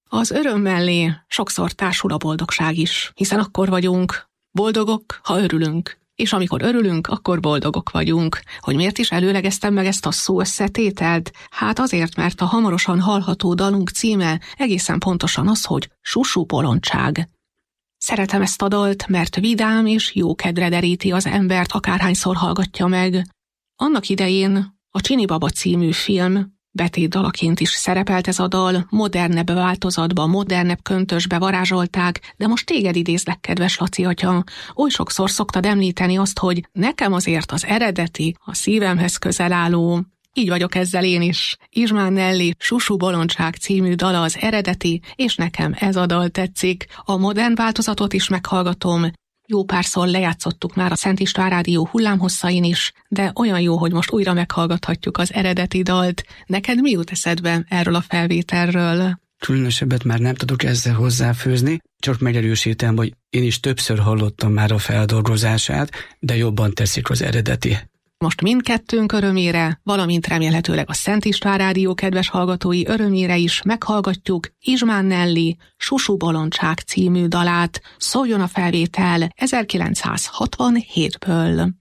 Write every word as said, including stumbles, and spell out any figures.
Az öröm mellé sokszor társul a boldogság is, hiszen akkor vagyunk boldogok, ha örülünk. És amikor örülünk, akkor boldogok vagyunk. Hogy miért is előlegeztem meg ezt a szó összetételt? Hát azért, mert a hamarosan hallható dalunk címe egészen pontosan az, hogy Susú bolondság. Szeretem ezt a dalt, mert vidám és jó kedvre deríti az embert, akárhányszor hallgatja meg. Annak idején a Csini Baba című film betétdalaként is szerepelt ez a dal, modernebb változatban, modernebb köntösbe varázsolták, de most téged idézlek, kedves Laci atya. Oly sokszor szoktad említeni azt, hogy nekem azért az eredeti, a szívemhez közel álló. Így vagyok ezzel én is. István Nelly Susú bolondság című dala az eredeti, és nekem ez a dal tetszik. A modern változatot is meghallgatom. Jó párszor lejátszottuk már a Szent István Rádió hullámhosszain is, de olyan jó, hogy most újra meghallgathatjuk az eredeti dalt. Neked mi jut eszedbe erről a felvételről? Különösebbet már nem tudok ezzel hozzáfőzni, csak megerősítem, hogy én is többször hallottam már a feldolgozását, de jobban teszik az eredeti. Most mindkettőnk örömére, valamint remélhetőleg a Szent István Rádió kedves hallgatói örömére is meghallgatjuk István Nelly Susú bolondság című dalát. Szóljon a felvétel ezerkilencszázhatvanhétből.